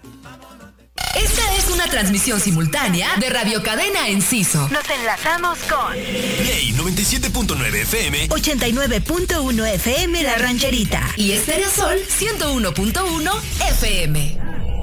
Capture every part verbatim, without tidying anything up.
Esta es una transmisión simultánea de Radio Cadena Enciso. Nos enlazamos con Play noventa y siete punto nueve F M, ochenta y nueve punto uno F M La Rancherita y Estéreo Sol ciento uno punto uno F M.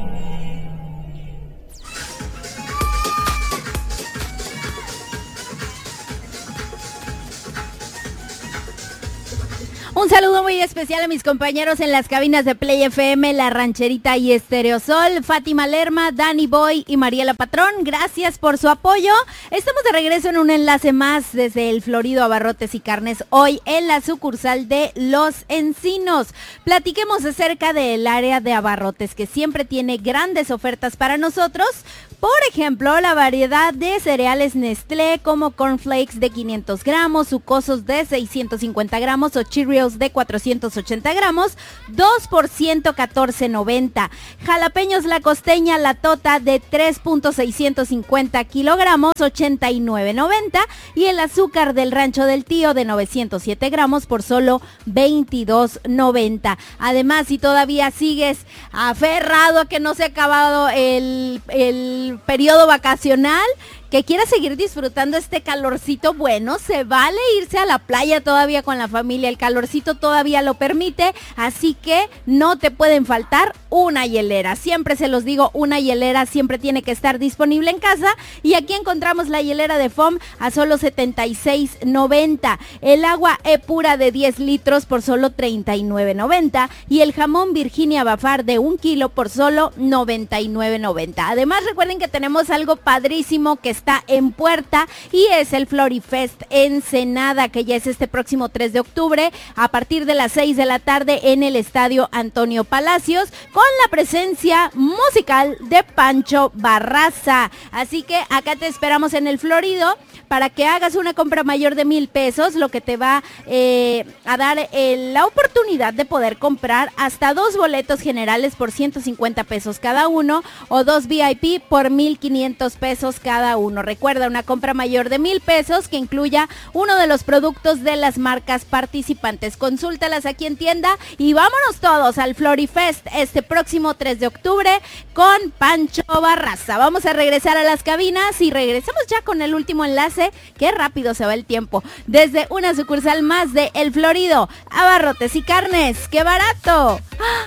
Un saludo muy especial a mis compañeros en las cabinas de Play F M, La Rancherita y Estéreo Sol, Fátima Lerma, Dani Boy y Mariela Patrón. Gracias por su apoyo. Estamos de regreso en un enlace más desde el Florido Abarrotes y Carnes, hoy en la sucursal de Los Encinos. Platiquemos acerca del área de abarrotes, que siempre tiene grandes ofertas para nosotros. Por ejemplo, la variedad de cereales Nestlé como cornflakes de quinientos gramos, sucosos de seiscientos cincuenta gramos o Cheerios de cuatrocientos ochenta gramos, dos por ciento catorce noventa. Jalapeños La Costeña, la tota de tres punto seiscientos cincuenta kilogramos, ochenta y nueve noventa. Y el azúcar del Rancho del Tío de novecientos siete gramos por solo veintidós noventa. Además, si todavía sigues aferrado a que no se ha acabado el... el periodo vacacional, que quieras seguir disfrutando este calorcito, bueno, se vale irse a la playa todavía con la familia, el calorcito todavía lo permite, así que no te pueden faltar una hielera. Siempre se los digo, una hielera siempre tiene que estar disponible en casa, y aquí encontramos la hielera de foam a solo setenta y seis noventa, el agua E-Pura de diez litros por solo treinta y nueve noventa, y el jamón Virginia Bafar de un kilo por solo noventa y nueve noventa. Además, recuerden que tenemos algo padrísimo que está en puerta, y es el Florifest Ensenada, que ya es este próximo tres de octubre a partir de las seis de la tarde en el Estadio Antonio Palacios, con la presencia musical de Pancho Barraza. Así que acá te esperamos en el Florido para que hagas una compra mayor de mil pesos, lo que te va eh, a dar eh, la oportunidad de poder comprar hasta dos boletos generales por ciento cincuenta pesos cada uno, o dos V I P por mil quinientos pesos cada uno. Recuerda, una compra mayor de mil pesos que incluya uno de los productos de las marcas participantes. Consúltalas aquí en tienda y vámonos todos al Florifest este próximo tres de octubre con Pancho Barraza. Vamos a regresar a las cabinas y regresamos ya con el último enlace. Qué rápido se va el tiempo. Desde una sucursal más de El Florido, Abarrotes y Carnes. ¡Qué barato!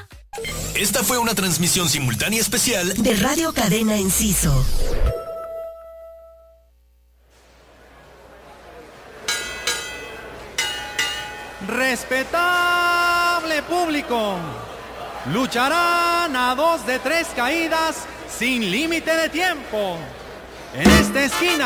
Esta fue una transmisión simultánea especial de Radio Cadena Enciso. Respetable público, lucharán a dos de tres caídas sin límite de tiempo. En esta esquina